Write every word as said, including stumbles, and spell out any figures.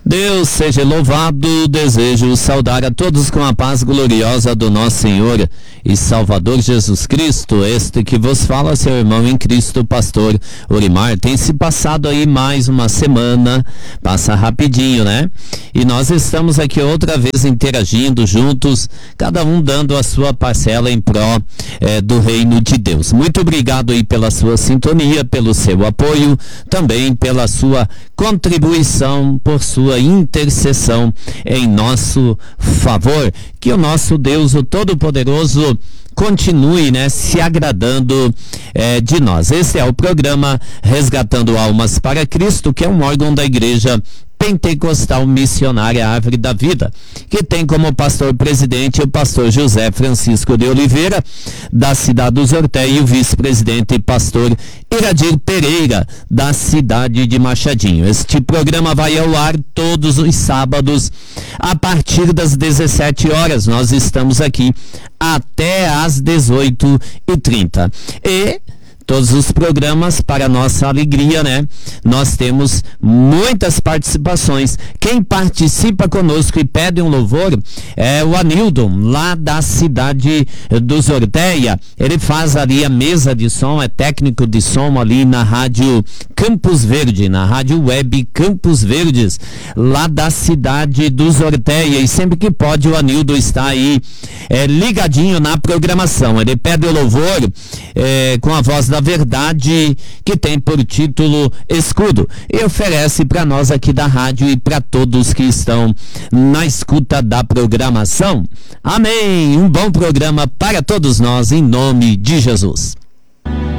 Deus seja louvado. Desejo saudar a todos com a paz gloriosa do nosso Senhor e Salvador Jesus Cristo. Este que vos fala, seu irmão em Cristo, pastor Olimar. Tem se passado aí mais uma semana, passa rapidinho, né? E nós estamos aqui outra vez interagindo juntos, cada um dando a sua parcela em pró eh, do reino de Deus. Muito obrigado aí pela sua sintonia, pelo seu apoio, também pela sua contribuição, por sua intercessão em nosso favor. Que o nosso Deus, o Todo-Poderoso, continue, né, se agradando eh, de nós. Esse é o programa Resgatando Almas para Cristo, que é um órgão da Igreja Pentecostal Missionária Árvore da Vida, que tem como pastor presidente o pastor José Francisco de Oliveira, da cidade dos Ortéia, e o vice-presidente pastor Iradir Pereira, da cidade de Machadinho. Este programa vai ao ar todos os sábados a partir das dezessete horas. Nós estamos aqui até às dezoito e trinta. E todos os programas, para nossa alegria, né? Nós temos muitas participações. Quem participa conosco e pede um louvor é o Anildon, lá da cidade dos Ortéia. Ele faz ali a mesa de som, é técnico de som ali na rádio Campos Verde, na rádio web Campos Verdes, lá da cidade dos Ortéia. E sempre que pode, o Anildon está aí é, ligadinho na programação. Ele pede o louvor é, com a voz da verdade, que tem por título Escudo, e oferece para nós aqui da rádio e para todos que estão na escuta da programação. Amém! Um bom programa para todos nós, em nome de Jesus.